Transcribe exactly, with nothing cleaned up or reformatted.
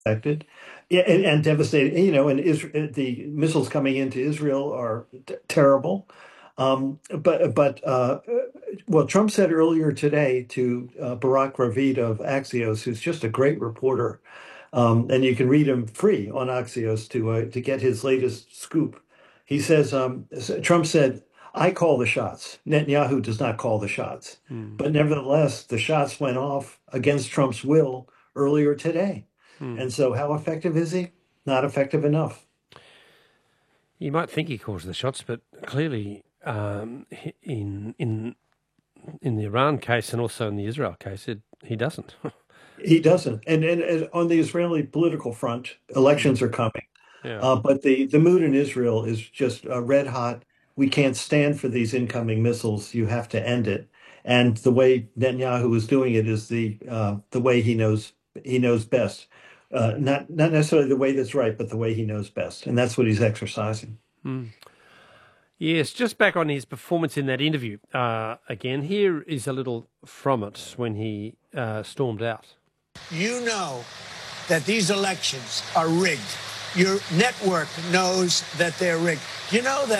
affected. Yeah, and, and devastating. You know, and Israel, the missiles coming into Israel are t terrible. Um, but but uh, well, Trump said earlier today to uh, Barack Ravid of Axios, who's just a great reporter, um, and you can read him free on Axios to uh, to get his latest scoop. He says um, Trump said, "I call the shots. Netanyahu does not call the shots." Mm. But nevertheless, the shots went off against Trump's will earlier today. Mm. And so, how effective is he? Not effective enough. You might think he calls the shots, but clearly, um, in in in the Iran case and also in the Israel case, it, he doesn't. He doesn't. And, and, and on the Israeli political front, Mm. elections are coming. Yeah. Uh, but the, the mood in Israel is just uh, red hot. We can't stand for these incoming missiles. You have to end it. And the way Netanyahu is doing it is the uh, the way he knows he knows best. Uh, not not necessarily the way that's right, but the way he knows best, and that's what he's exercising. Mm. Yes, just back on his performance in that interview. Uh, again, here is a little from it when he uh, stormed out. You know that these elections are rigged. Your network knows that they're rigged. You know that.